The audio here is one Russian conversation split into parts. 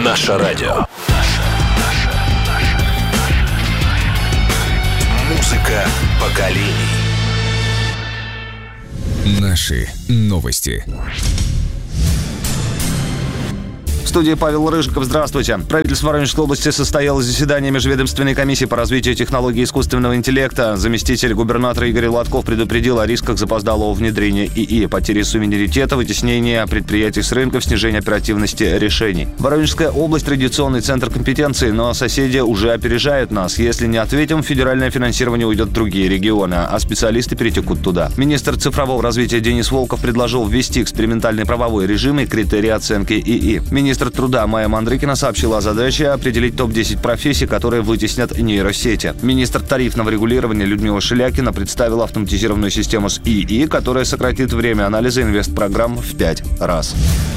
Наше радио. Музыка поколений. Наши новости. В студии Павел Рыжиков. Здравствуйте. Правительство Воронежской области состояло заседание Межведомственной комиссии по развитию технологий искусственного интеллекта. Заместитель губернатора Игорь Лотков предупредил о рисках запоздалого внедрения ИИ, потери суверенитета, вытеснения предприятий с рынков, снижения оперативности решений. Воронежская область – традиционный центр компетенции, но соседи уже опережают нас. Если не ответим, федеральное финансирование уйдет в другие регионы, а специалисты перетекут туда. Министр цифрового развития Денис Волков предложил ввести экспериментальный правовой режим и критерии оценки ИИ. Министр труда Майя Мандрыкина сообщила о задаче определить топ-10 профессий, которые вытеснят нейросети. Министр тарифного регулирования Людмила Шилякина представила автоматизированную систему с ИИ, которая сократит время анализа инвестпрограмм в 5 раз.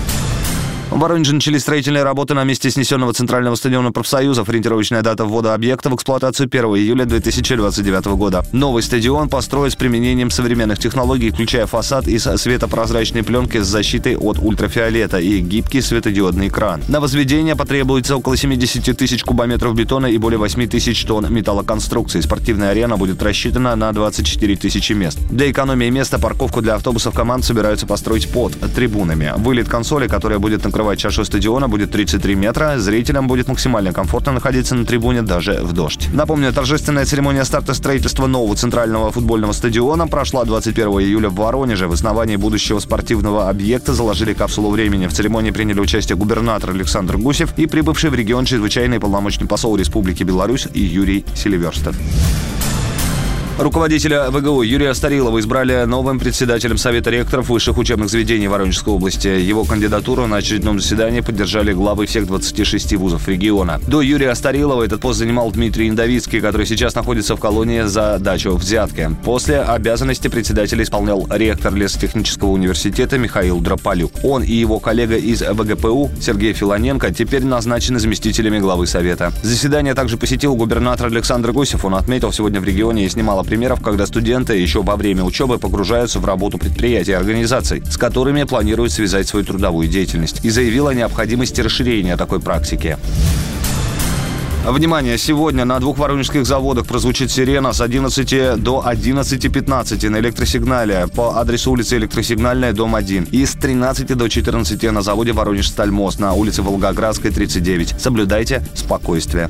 В Воронеже начались строительные работы на месте снесенного центрального стадиона профсоюзов. Ориентировочная дата ввода объекта в эксплуатацию 1 июля 2029 года. Новый стадион построят с применением современных технологий, включая фасад из светопрозрачной пленки с защитой от ультрафиолета и гибкий светодиодный экран. На возведение потребуется около 70 тысяч кубометров бетона и более 8 тысяч тонн металлоконструкций. Спортивная арена будет рассчитана на 24 тысячи мест. Для экономии места парковку для автобусов команд собираются построить под трибунами. Вылет консоли, которая будет накрывать чашу стадиона, будет 33 метра. Зрителям будет максимально комфортно находиться на трибуне даже в дождь. Напомню, торжественная церемония старта строительства нового центрального футбольного стадиона прошла 21 июля в Воронеже. В основании будущего спортивного объекта заложили капсулу времени. В церемонии приняли участие губернатор Александр Гусев и прибывший в регион чрезвычайный полномочный посол Республики Беларусь Юрий Селиверстов. Руководителя ВГУ Юрия Старилова избрали новым председателем Совета ректоров высших учебных заведений Воронежской области. Его кандидатуру на очередном заседании поддержали главы всех 26 вузов региона. До Юрия Старилова этот пост занимал Дмитрий Индовицкий, который сейчас находится в колонии за дачу взятки. После обязанности председателя исполнял ректор лесотехнического университета Михаил Дрополюк. Он и его коллега из ВГПУ Сергей Филоненко теперь назначены заместителями главы Совета. Заседание также посетил губернатор Александр Гусев. Он отметил, сегодня в регионе есть немало примеров, когда студенты еще во время учебы погружаются в работу предприятий и организаций, с которыми планируют связать свою трудовую деятельность, и заявил о необходимости расширения такой практики. Внимание! Сегодня на 2 воронежских заводах прозвучит сирена с 11 до 11:15 на электросигнале по адресу улицы Электросигнальная, дом 1, и с 13 до 14 на заводе Воронеж-Стальмост на улице Волгоградской, 39. Соблюдайте спокойствие.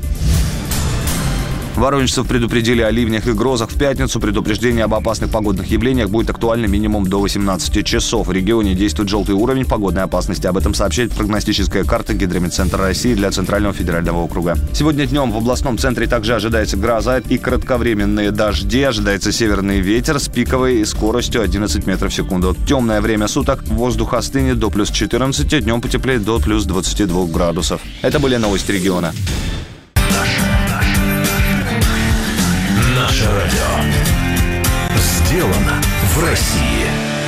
Воронежцев предупредили о ливнях и грозах в пятницу. Предупреждение об опасных погодных явлениях будет актуально минимум до 18 часов. В регионе действует желтый уровень погодной опасности. Об этом сообщает прогностическая карта Гидрометцентра России для Центрального федерального округа. Сегодня днем в областном центре также ожидается гроза и кратковременные дожди. Ожидается северный ветер с пиковой скоростью 11 метров в секунду. Темное время суток. Воздух остынет до плюс 14. Днем потеплеет до плюс 22 градусов. Это были новости региона. Наше радио. Сделано в России.